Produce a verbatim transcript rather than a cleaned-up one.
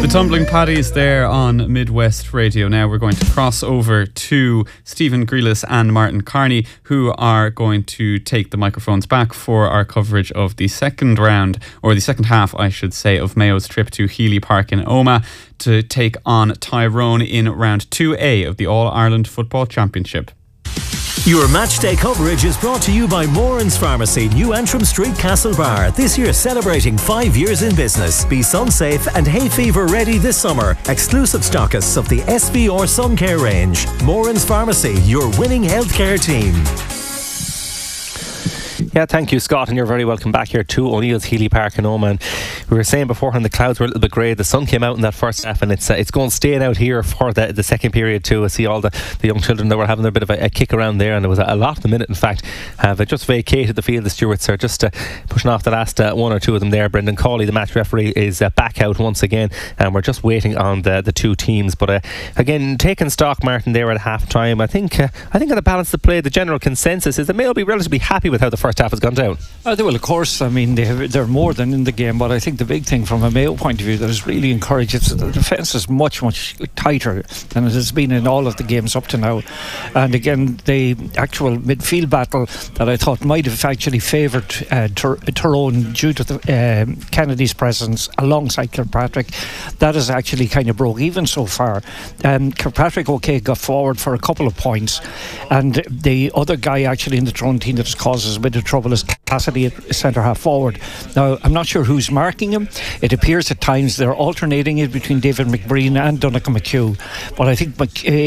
The Tumbling Paddies there on Midwest Radio. Now we're going to cross over to Stephen Grealis and Martin Carney, who are going to take the microphones back for our coverage of the second round, or the second half, I should say, of Mayo's trip to Healy Park in Omagh to take on Tyrone in round two A of the All-Ireland Football Championship. Your matchday coverage is brought to you by Moran's Pharmacy, New Antrim Street, Castlebar. This year celebrating five years in business. Be sun safe and hay fever ready this summer. Exclusive stockists of the S V R Sun Care range. Moran's Pharmacy, your winning healthcare team. Yeah, thank you, Scott, and you're very welcome back here to O'Neill's Healy Park in Omagh. We were saying beforehand the clouds were a little bit grey. The sun came out in that first half, and it's uh, it's going staying out here for the, the second period too. I see all the, the young children that were having a bit of a, a kick around there, and there was a, a lot of the minute, in fact, have just vacated the field. The stewards are just uh, pushing off the last uh, one or two of them there. Brendan Cawley, the match referee, is uh, back out once again, and we're just waiting on the, the two teams. But uh, again, taking stock, Martin, there at half time, I think uh, I think on the balance of play, the general consensus is that Mayo will be relatively happy with how the first half has gone down. Uh, they will, of course. I mean, they have, they're more than in the game, but I think the big thing from a Mayo point of view that is really encouraging is that the defence is much, much tighter than it has been in all of the games up to now. And again, the actual midfield battle that I thought might have actually favoured uh, Tyrone due to the, um, Kennedy's presence alongside Kirkpatrick, that is actually kind of broke even so far. Um, Kirkpatrick, okay, got forward for a couple of points, and the other guy actually in the Tyrone team that has caused us a bit of trouble is Cassidy at centre half forward. Now, I'm not sure who's marking him. It appears at times they're alternating it between David McBreen and Donncha McHugh, but I think Mc, uh,